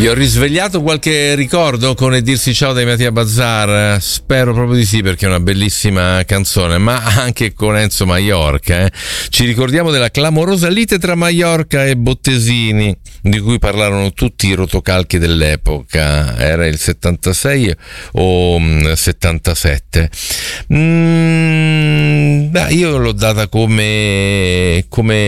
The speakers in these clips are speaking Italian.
Vi ho risvegliato qualche ricordo con E dirsi ciao dai Mattia Bazzar? Spero proprio di sì, perché è una bellissima canzone, ma anche con Enzo Maiorca. Ci ricordiamo della clamorosa lite tra Maiorca e Bottesini, di cui parlarono tutti i rotocalchi dell'epoca. Era il 76 o 77? Io l'ho data come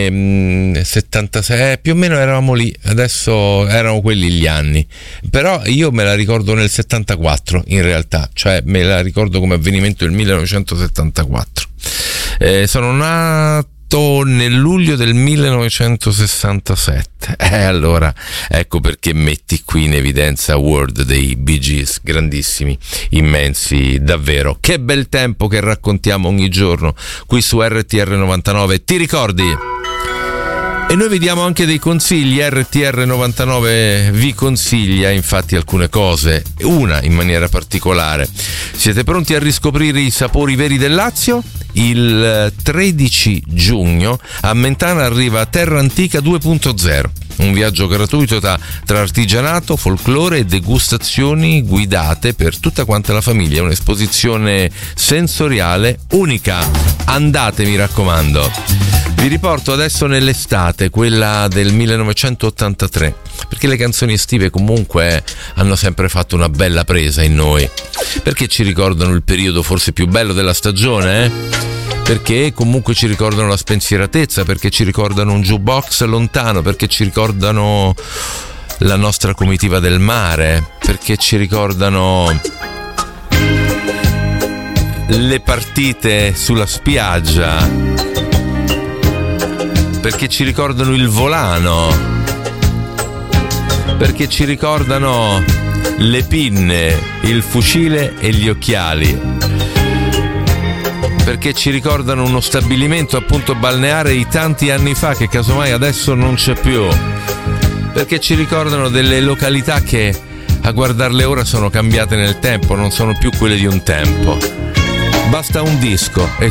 76, più o meno eravamo lì, adesso erano quelli gli anni, però io me la ricordo nel 74 in realtà, cioè me la ricordo come avvenimento del 1974. Sono nato nel luglio del 1967, allora ecco perché metti qui in evidenza World dei Bee Gees, grandissimi, immensi, davvero. Che bel tempo che raccontiamo ogni giorno qui su RTR 99, ti ricordi? E noi vi diamo anche dei consigli. RTR 99 vi consiglia infatti alcune cose, una in maniera particolare. Siete pronti a riscoprire i sapori veri del Lazio? Il 13 giugno a Mentana arriva Terra Antica 2.0, un viaggio gratuito tra artigianato, folklore e degustazioni guidate per tutta quanta la famiglia, un'esposizione sensoriale unica. Andate, mi raccomando. Vi riporto adesso nell'estate, quella del 1983, perché le canzoni estive comunque hanno sempre fatto una bella presa in noi, perché ci ricordano il periodo forse più bello della stagione, perché comunque ci ricordano la spensieratezza, perché ci ricordano un jukebox lontano, perché ci ricordano la nostra comitiva del mare, perché ci ricordano le partite sulla spiaggia, perché ci ricordano il volano, perché ci ricordano le pinne, il fucile e gli occhiali, perché ci ricordano uno stabilimento appunto balneare di tanti anni fa che casomai adesso non c'è più, perché ci ricordano delle località che a guardarle ora sono cambiate nel tempo, non sono più quelle di un tempo. Basta un disco e